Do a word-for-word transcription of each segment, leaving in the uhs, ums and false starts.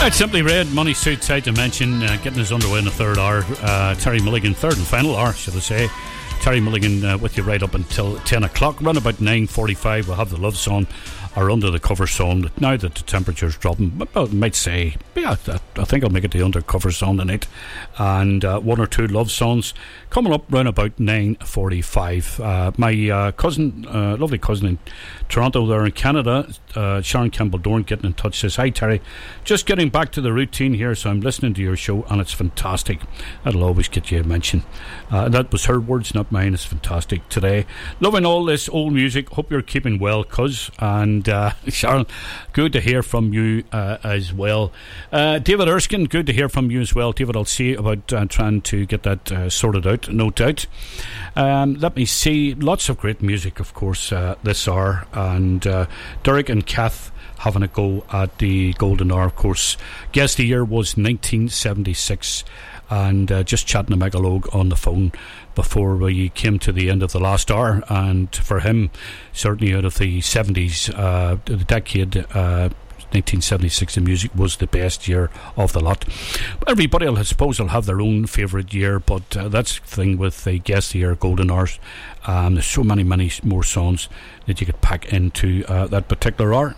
Right, Simply Red, Money Suits Out to mention, uh, getting us underway in the third hour. Uh, Terry Mulligan, third and final hour, should I say. Terry Mulligan uh, with you right up until ten o'clock. Around about nine forty-five, we'll have the love song, or under the cover song. Now that the temperature's dropping, I might say, yeah, I think I'll make it the undercover song tonight. And uh, one or two love songs coming up round about nine forty-five. Uh, my uh, cousin, uh, lovely cousin in Toronto there in Canada, uh, Sharon Campbell-Dorn, getting in touch, says, hi Terry, just getting back to the routine here, so I'm listening to your show and it's fantastic. That'll always get you a mention. Uh, that was her words, not mine. It's fantastic today. Loving all this old music. Hope you're keeping well, cuz. And uh, Sharon, good to hear from you uh, as well. Uh, David Erskine, good to hear from you as well. David, I'll see about uh, trying to get that uh, sorted out, no doubt. Um, let me see. Lots of great music, of course, uh, this hour. And uh, Derek and Kath having a go at the Golden Hour, of course. Guess the year was nineteen seventy-six. And uh, just chatting to Megalogue on the phone before we came to the end of the last hour. And for him, certainly out of the seventies, uh, the decade, uh, nineteen seventy-six, the music was the best year of the lot. Everybody, I suppose, will have their own favourite year, but uh, that's the thing with the Guess the Year Golden Hours. Um, there's so many, many more songs that you could pack into uh, that particular hour.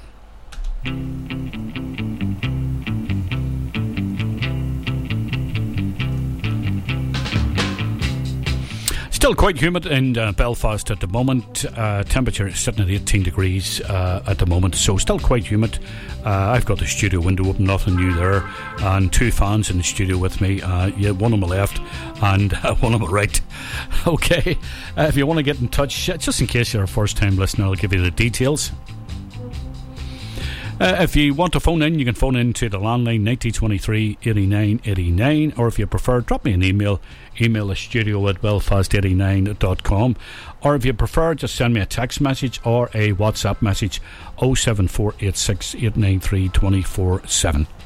Still quite humid in uh, Belfast at the moment. Uh, temperature is sitting at eighteen degrees uh, at the moment, so still quite humid. Uh, I've got the studio window open, nothing new there, and two fans in the studio with me. Uh, yeah, one on my left and uh, one on my right. Okay, uh, if you want to get in touch, just in case you're a first-time listener, I'll give you the details. Uh, if you want to phone in, you can phone in to the landline ninety twenty-three eighty-nine eighty-nine, or if you prefer, drop me an email. Email the studio at belfast eighty-nine dot com, or if you prefer, just send me a text message or a WhatsApp message oh seven four eight six eight nine three two four seven.